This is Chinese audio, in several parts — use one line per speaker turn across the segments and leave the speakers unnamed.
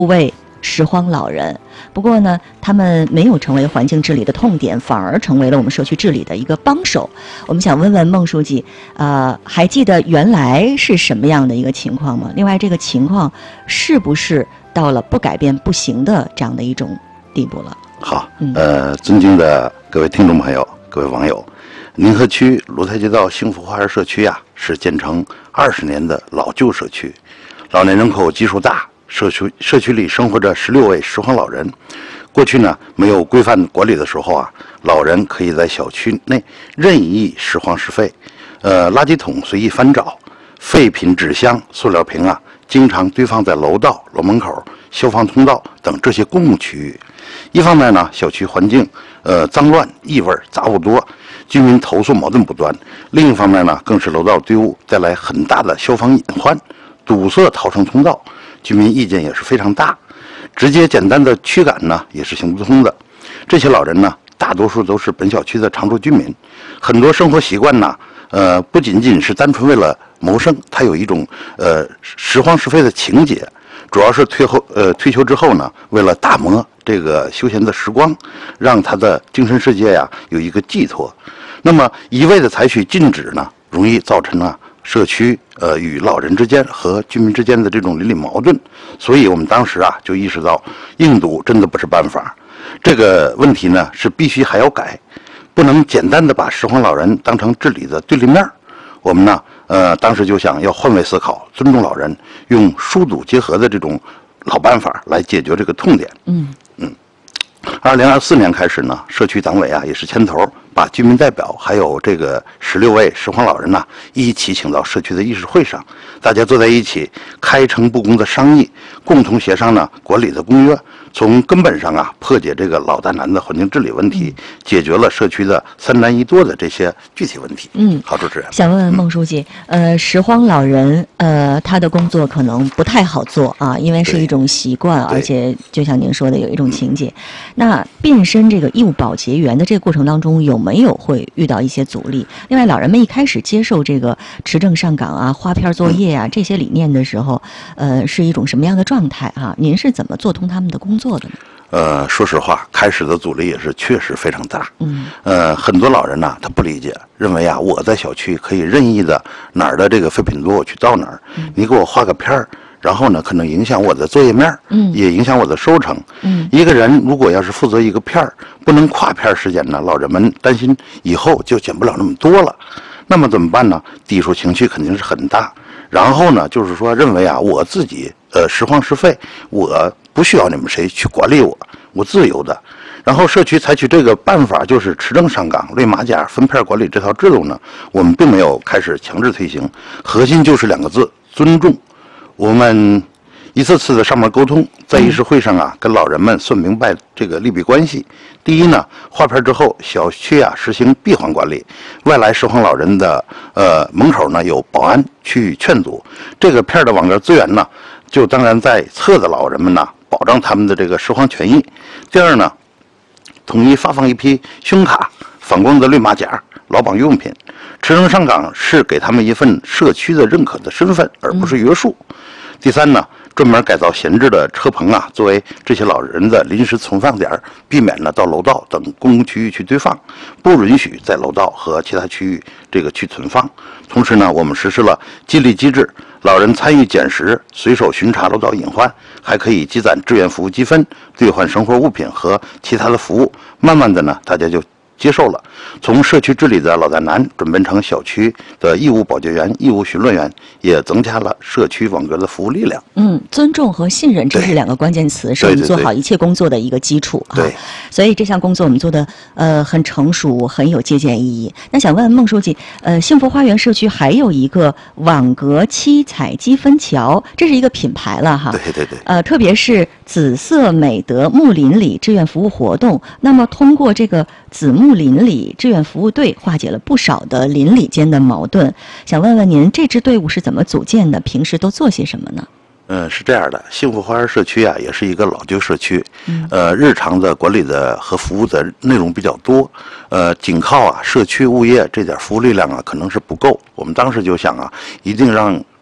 位拾荒老人。不过呢，他们没有成为环境治理的痛点，反而成为了我们社区治理的一个帮手。我们想问问孟书记，还记得原来是什么样的一个情况吗？另外，这个情况是不是到了不改变不行的这样的一种地步了？
好，尊敬的各位听众朋友、各位网友，宁河区芦台街道幸福花园社区是建成20年的老旧社区，老年人口基数大。社区里生活着16位拾荒老人。过去呢，没有规范管理的时候老人可以在小区内任意拾荒拾废，垃圾桶随意翻找，废品纸箱、塑料瓶经常堆放在楼道、楼门口、消防通道等这些公共区域。一方面呢，小区环境脏乱、异味、杂物多，居民投诉矛盾不断；另一方面呢，更是楼道堆物带来很大的消防隐患，堵塞逃生通道。居民意见也是非常大，直接简单的驱赶呢也是行不通的。这些老人呢，大多数都是本小区的常住居民，很多生活习惯呢，不仅仅是单纯为了谋生，他有一种拾荒拾废的情节，主要是退休之后呢，为了打磨这个休闲的时光，让他的精神世界有一个寄托。那么一味的采取禁止呢，容易造成社区与老人之间和居民之间的这种邻里矛盾，所以我们当时就意识到硬堵真的不是办法，这个问题呢是必须还要改，不能简单的把拾荒老人当成治理的对立面。我们呢当时就想要换位思考，尊重老人，用疏堵结合的这种老办法来解决这个痛点。2024年开始呢，社区党委也是牵头，把居民代表还有这个16位拾荒老人一起请到社区的议事会上，大家坐在一起开诚布公的商议，共同协商管理的公约，从根本上破解这个老大难的环境治理问题，解决了社区的3难1多的这些具体问题。好，主持人，
想问问孟书记，拾荒老人他的工作可能不太好做因为是一种习惯，而且就像您说的有一种情节。那变身这个义务保洁员的这个过程当中，有没有会遇到一些阻力？另外，老人们一开始接受这个持证上岗划片作业这些理念的时候，是一种什么样的状态您是怎么做通他们的工作的呢？
说实话，开始的阻力也是确实非常大。很多老人他不理解，认为我在小区可以任意的哪儿的这个废品多我去到哪儿，你给我画个片儿，然后呢可能影响我的作业面，也影响我的收成。一个人如果要是负责一个片儿，不能跨片时间呢，老人们担心以后就捡不了那么多了。那么怎么办呢？抵触情绪肯定是很大。然后呢，就是说认为我自己拾荒拾废，我不需要你们谁去管理我自由的。然后社区采取这个办法，就是持证上岗、类马甲、分片管理这套制度呢，我们并没有开始强制推行，核心就是2个字：尊重。我们一次次的上门沟通，在议事会上跟老人们算明白这个利弊关系。第一呢，划片之后，小区实行闭环管理，外来拾荒老人的门口呢有保安去劝阻，这个片的网格资源呢，就当然在册的老人们保障他们的这个拾荒权益。第二呢，统一发放一批胸卡、反光的绿马甲、劳保用品，持证上岗是给他们一份社区的认可的身份，而不是约束。第三呢，专门改造闲置的车棚作为这些老人的临时存放点，避免到楼道等公共区域去堆放，不允许在楼道和其他区域去存放。同时呢，我们实施了激励机制，老人参与捡拾、随手巡查楼道隐患，还可以积攒志愿服务积分，兑换生活物品和其他的服务。慢慢的呢，大家就接受了，从社区治理的老大难转变成小区的义务保洁员、义务巡逻员，也增加了社区网格的服务力量。
尊重和信任，这是2个关键词，是我们做好一切工作的一个基础
对，
所以这项工作我们做的很成熟，很有借鉴意义。那想问孟书记，幸福花园社区还有一个网格七彩积分桥，这是一个品牌了
对。
特别是紫色美德睦邻里志愿服务活动，那么通过这个紫睦邻里志愿服务队，化解了不少的邻里间的矛盾。想问问您，这支队伍是怎么组建的？平时都做些什么呢？
是这样的，幸福花园社区也是一个老旧社区，日常的管理的和服务的内容比较多，仅靠社区物业这点服务力量可能是不够。我们当时就想一定让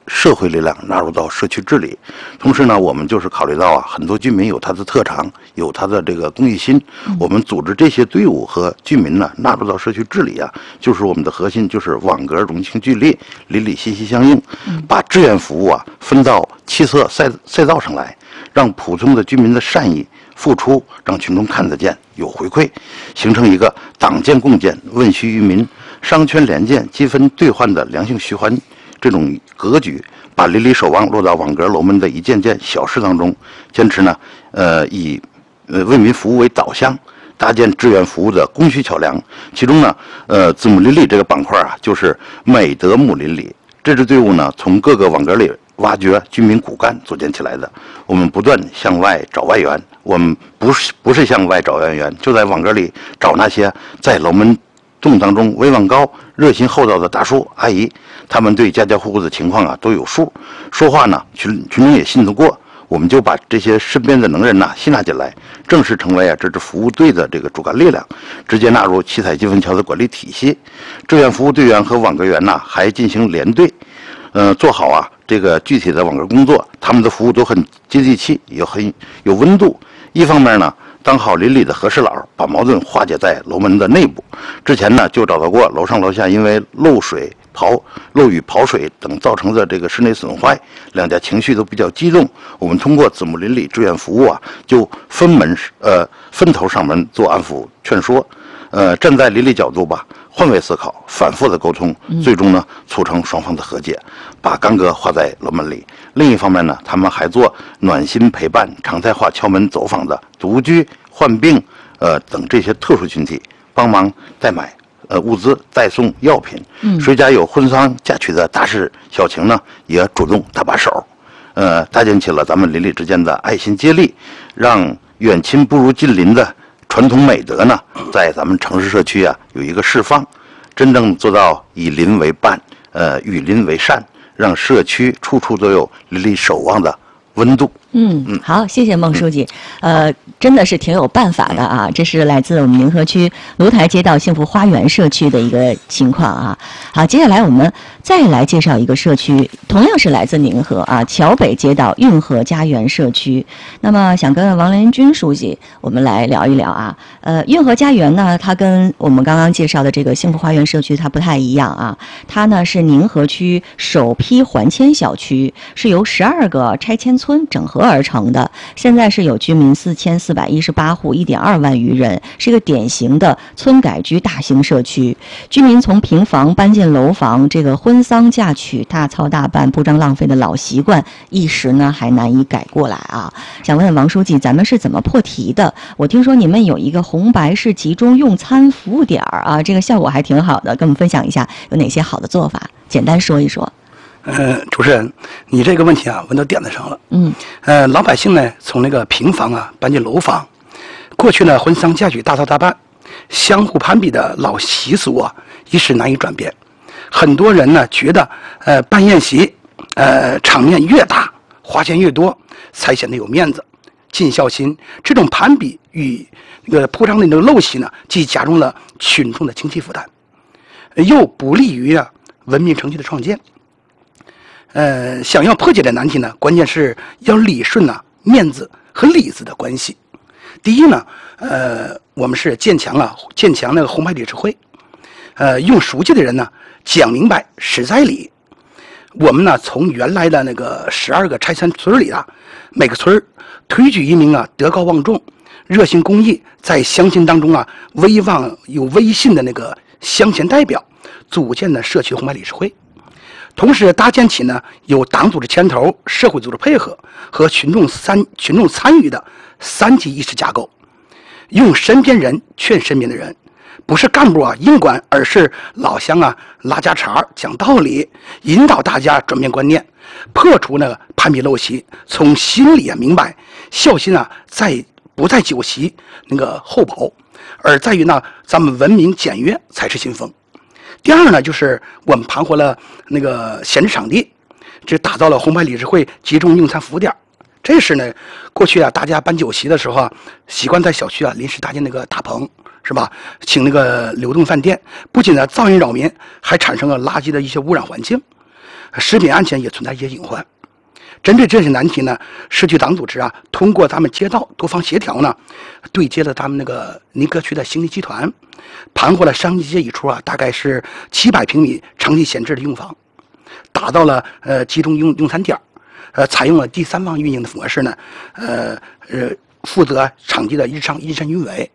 社会力量纳入到社区治理。同时呢，我们就是考虑到啊，很多居民有他的特长，有他的这个公益心，我们组织这些队伍和居民呢纳入到社区治理啊，就是我们的核心，就是网格融情聚力，邻里息息相应，把志愿服务啊分到七色赛道上来，让普通的居民的善意付出让群众看得见，有回馈，形成一个党建共建、问需于民、商圈联建、积分兑换的良性循环这种格局，把邻里守望落到网格楼门的一件件小事当中，坚持呢，以为民服务为导向，搭建志愿服务的供需桥梁。其中呢，子母邻里这个板块啊，就是美德母邻里这支队伍呢，从各个网格里挖掘居民骨干组建起来的。我们不断向外找外援，我们不是向外找外援，就在网格里找那些在楼门洞当中威望高、热心厚道的大叔阿姨，他们对家家户户的情况啊都有数，说话呢群众也信得过。我们就把这些身边的能人呐吸纳进来，正式成为啊这支服务队的这个主干力量，直接纳入七彩积分桥的管理体系。志愿服务队员和网格员呐还进行连队，做好啊这个具体的网格工作，他们的服务都很接地气，也很有温度。一方面呢，当好邻里的和事佬，把矛盾化解在楼门的内部。之前呢，就找到过楼上楼下因为漏雨跑水等造成的这个室内损坏，两家情绪都比较激动。我们通过子母邻里志愿服务啊，就分头上门做安抚劝说，站在邻里角度吧，换位思考，反复的沟通，最终呢，促成双方的和解，把干戈化在楼门里。另一方面呢，他们还做暖心陪伴、常态化敲门走访的独居、患病等这些特殊群体，帮忙代买物资、代送药品。谁家有婚丧嫁娶的大事小情呢，也主动搭把手，搭建起了咱们邻里之间的爱心接力，让远亲不如近邻的传统美德呢，在咱们城市社区啊有一个释放，真正做到以邻为伴，与邻为善，让社区处处都有邻里守望的温度。
好，谢谢孟书记。真的是挺有办法的啊！这是来自我们宁河区芦台街道幸福花园社区的一个情况啊。好，接下来我们再来介绍一个社区，同样是来自宁河啊，桥北街道运河家园社区。那么想跟王连军书记我们来聊一聊啊。运河家园呢，它跟我们刚刚介绍的这个幸福花园社区它不太一样啊。它呢是宁河区首批环迁小区，是由12个拆迁村整合而成的，现在是有居民4418户，1.2万余人，是一个典型的村改居大型社区。居民从平房搬进楼房，这个婚丧嫁娶大操大办、不争浪费的老习惯，一时呢还难以改过来啊。想问问王书记，咱们是怎么破题的？我听说你们有一个红白式集中用餐服务点啊，这个效果还挺好的，跟我们分享一下有哪些好的做法，简单说一说。
主持人，你这个问题啊，问到点子上了。老百姓呢，从那个平房啊搬进楼房，过去呢婚丧嫁娶大操大办，相互攀比的老习俗啊，一时难以转变。很多人呢觉得，办宴席，场面越大，花钱越多，才显得有面子、尽孝心。这种攀比与那个铺张的那个陋习呢，既加重了群众的经济负担，又不利于文明程序的创建。想要破解的难题呢，关键是要理顺面子和里子的关系。第一呢，我们是建强那个红白理事会，用书记的人呢讲明白实在理。我们呢从原来的那个12个拆迁村里每个村推举一名德高望重、热心公益，在乡亲当中有威信的那个乡亲代表，组建的社区红白理事会。同时搭建起呢有党组织牵头、社会组织配合和群众参与的3级议事架构，用身边人劝身边的人，不是干部硬管，而是老乡拉家常、讲道理，引导大家转变观念，破除那个攀比陋习，从心里明白孝心不在酒席那个后饱，而在于咱们文明简约才是新风。第二呢，就是我们盘活了那个闲置场地，这打造了红白理事会集中用餐服务点。这是呢，过去大家办酒席的时候习惯在小区临时搭建那个大棚，是吧？请那个流动饭店，不仅噪音扰民，还产生了垃圾的一些污染环境。 食品安全也存在一些隐患。针对这些难题呢，社区党组织啊，通过咱们街道多方协调呢，对接了咱们那个宁河区的兴利集团，盘活了商业街一处啊，大概是700平米长期闲置的用房，打造了集中用餐点，采用了第三方运营的模式呢，负责场地的日常运维。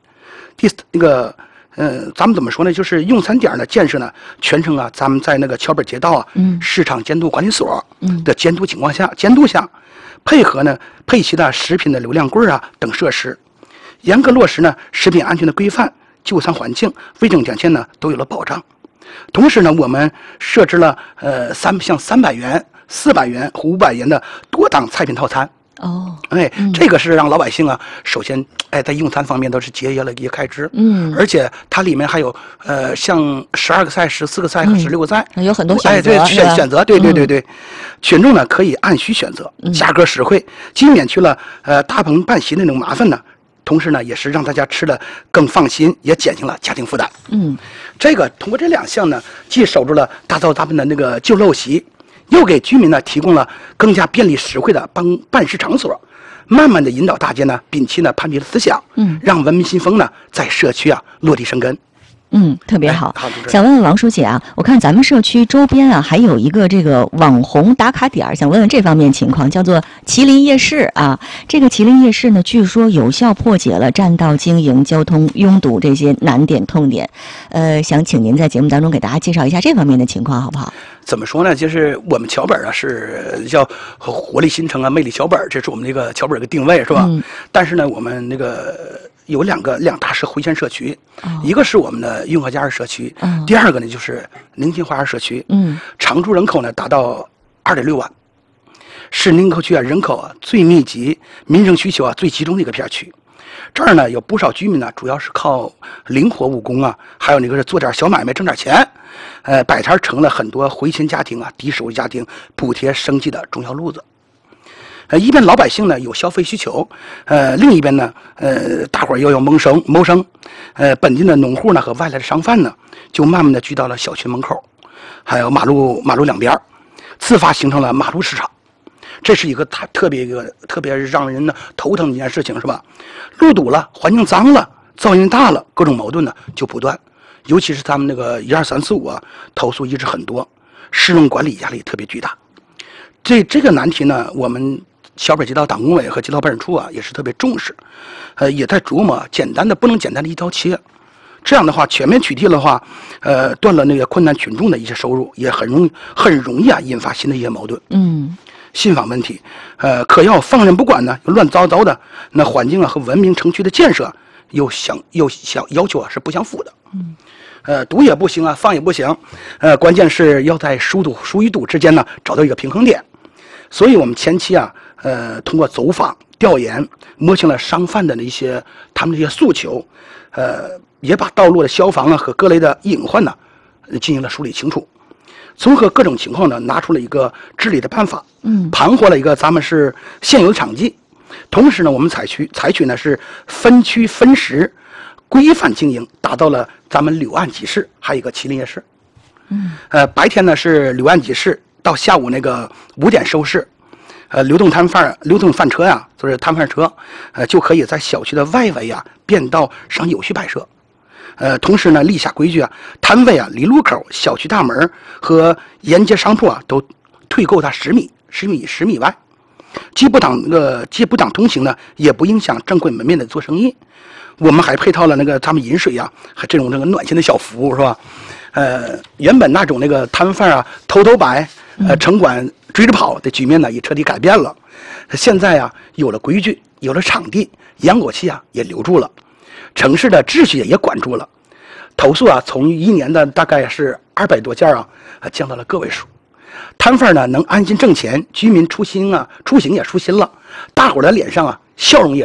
咱们怎么说呢？就是用餐点的建设呢，全程啊，咱们在那个桥北街道啊，市场监督管理所的监督下，配合呢配齐的食品的流量柜啊等设施，严格落实呢食品安全的规范，就餐环境、卫生条件呢都有了保障。同时呢，我们设置了像300元、400元和500元的多档菜品套餐。这个是让老百姓啊，首先在用餐方面都是节约了一些开支，而且它里面还有像12个菜、14个菜和16个菜，
有很多选择，
对选择，对，群众呢可以按需选择，价格实惠，既免去了大棚办席那种麻烦呢，同时呢也是让大家吃的更放心，也减轻了家庭负担。这个通过这2项呢，既守住了打造咱们的那个旧陋习，又给居民呢提供了更加便利实惠的办事场所，慢慢的引导大家呢摒弃呢攀比的思想，让文明新风呢在社区啊落地生根。
特别好。想问问王书记啊，我看咱们社区周边啊还有一个这个网红打卡点，想问问这方面情况，叫做麒麟夜市啊。这个麒麟夜市呢，据说有效破解了占道经营、交通拥堵这些难点痛点。想请您在节目当中给大家介绍一下这方面的情况，好不好？
怎么说呢？就是我们桥本啊是叫活力新城啊，魅力桥本，这是我们这个桥本的定位，是吧？但是呢，我们那个有两大回迁社区，一个是我们的运河家园社区，第二个呢就是宁静花园社区。常住人口呢达到2.6万，是宁河区啊人口啊最密集、民生需求啊最集中的一个片区。这儿呢有不少居民呢，主要是靠灵活务工啊，还有那个是做点小买卖挣点钱，摆摊成了很多回迁家庭啊、低收入家庭补贴生计的重要路子。一边老百姓呢有消费需求，另一边呢，大伙儿要有谋生，本地的农户呢和外来的商贩呢，就慢慢的聚到了小区门口，还有马路两边，自发形成了马路市场。这是一个特别让人呢头疼的一件事情，是吧？路堵了，环境脏了，噪音大了，各种矛盾呢就不断。尤其是咱们那个1、2、3、4、5啊，投诉一直很多，市容管理压力特别巨大。这个难题呢，我们桥北街道党工委和街道办事处啊也是特别重视，也在琢磨不能简单的一刀切。这样的话，全面取缔的话，断了那个困难群众的一些收入，也很容易啊引发新的一些矛盾。信访问题，可要放任不管呢，又乱糟糟的，那环境啊和文明城区的建设又要求啊是不相符的。堵也不行啊，放也不行，关键是要在疏与堵之间呢找到一个平衡点。所以我们前期啊，通过走访调研，摸清了商贩的他们这些诉求，也把道路的消防啊和各类的隐患呢进行了梳理清楚。综合各种情况呢，拿出了一个治理的办法，盘活了一个咱们是现有的场地，同时呢，我们采取呢是分区分时规范经营，打造了咱们柳岸集市，还有一个麒麟夜市。白天呢是柳岸集市，到下午那个5点收市，流动贩车呀，就是摊贩车，就可以在小区的外围啊便道上有序摆设。同时呢，立下规矩啊，摊位啊离路口、小区大门和沿街商铺啊都退购它10米外，既不挡通行呢，也不影响正规门面的做生意。我们还配套了那个他们饮水啊，还这种暖心的小服务，是吧？原本那种那个摊贩啊偷摆，城管追着跑的局面呢，也彻底改变了。现在啊，有了规矩，有了场地，烟火气啊也留住了。城市的秩序也管住了，投诉啊从1年的大概是200多件啊，降到了个位数。摊贩呢能安心挣钱，居民出行也舒心了，大伙儿的脸上啊笑容也多了。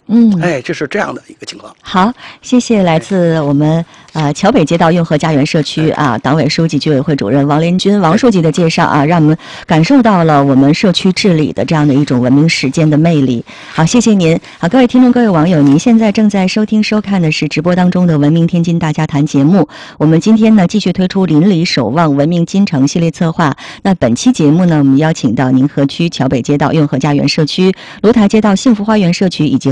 这是这样的一个情况。
好，谢谢来自我们桥北街道运河家园社区党委书记、居委会主任王连军王书记的介绍让我们感受到了我们社区治理的这样的一种文明实践的魅力。好，谢谢您。好，各位听众、各位网友，您现在正在收听收看的是直播当中的《文明天津大家谈》节目。我们今天呢继续推出邻里守望文明京城系列策划。那本期节目呢，我们邀请到宁河区桥北街道运河家园社区、芦台街道幸福花园社区以及